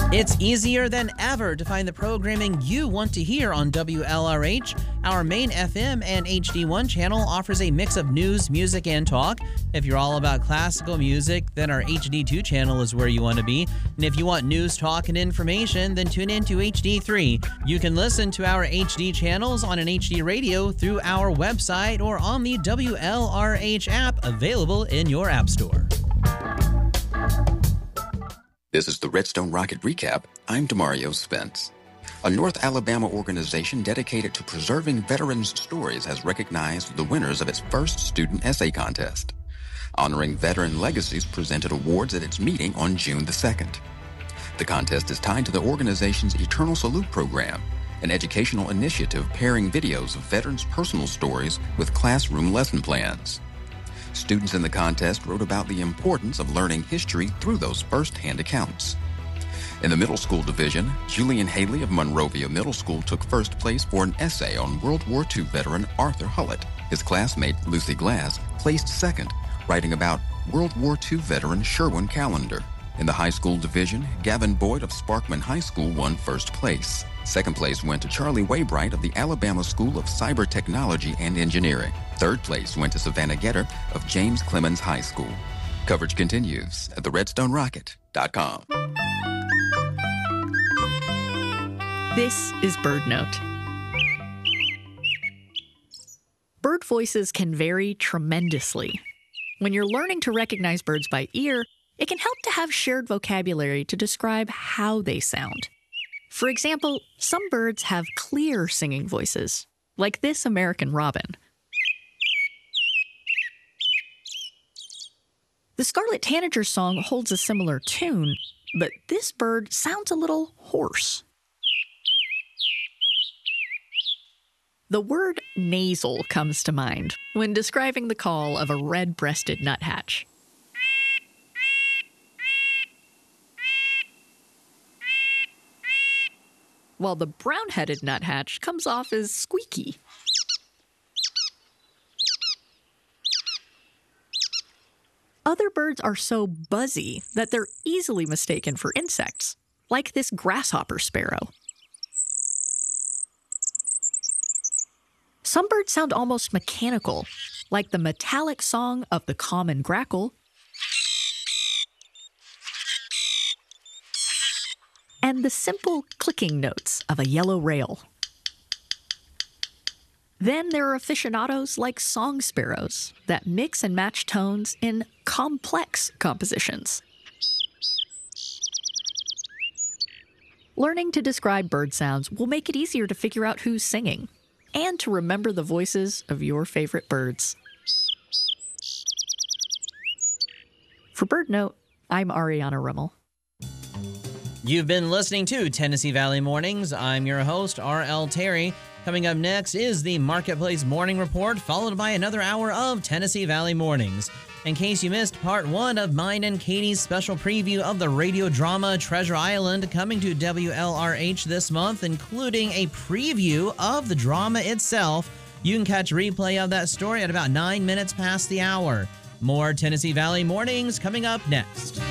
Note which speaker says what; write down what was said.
Speaker 1: It's easier than ever to find the programming you want to hear on WLRH. Our main FM and HD1 channel offers a mix of news, music, and talk. If you're all about classical music, then our HD2 channel is where you want to be. And if you want news, talk, and information, then tune in to HD3. You can listen to our HD channels on an HD radio through our website or on the WLRH app available in your app store.
Speaker 2: This is the Redstone Rocket Recap. I'm Demario Spence. A North Alabama organization dedicated to preserving veterans' stories has recognized the winners of its first student essay contest. Honoring Veteran Legacies presented awards at its meeting on June the 2nd. The contest is tied to the organization's Eternal Salute program, an educational initiative pairing videos of veterans' personal stories with classroom lesson plans. Students in the contest wrote about the importance of learning history through those first-hand accounts. In the middle school division, Julian Haley of Monrovia Middle School took first place for an essay on World War II veteran Arthur Hullett. His classmate, Lucy Glass, placed second, writing about World War II veteran Sherwin Callender. In the high school division, Gavin Boyd of Sparkman High School won first place. Second place went to Charlie Waybright of the Alabama School of Cyber Technology and Engineering. Third place went to Savannah Getter of James Clemens High School. Coverage continues at theredstonerocket.com.
Speaker 3: This is BirdNote. Bird voices can vary tremendously. When you're learning to recognize birds by ear, it can help to have shared vocabulary to describe how they sound. For example, some birds have clear singing voices, like this American robin. The scarlet tanager's song holds a similar tune, but this bird sounds a little hoarse. The word nasal comes to mind when describing the call of a red-breasted nuthatch. While the brown-headed nuthatch comes off as squeaky. Other birds are so buzzy that they're easily mistaken for insects, like this grasshopper sparrow. Some birds sound almost mechanical, like the metallic song of the common grackle, and the simple clicking notes of a yellow rail. Then there are aficionados like song sparrows that mix and match tones in complex compositions. Learning to describe bird sounds will make it easier to figure out who's singing and to remember the voices of your favorite birds. For BirdNote, I'm Ariana Rimmel.
Speaker 1: You've been listening to Tennessee Valley Mornings. I'm your host, R.L. Terry. Coming up next is the Marketplace Morning Report, followed by another hour of Tennessee Valley Mornings. In case you missed part one of mine and Katie's special preview of the radio drama Treasure Island coming to WLRH this month, including a preview of the drama itself, you can catch a replay of that story at about 9 minutes past the hour. More Tennessee Valley Mornings coming up next.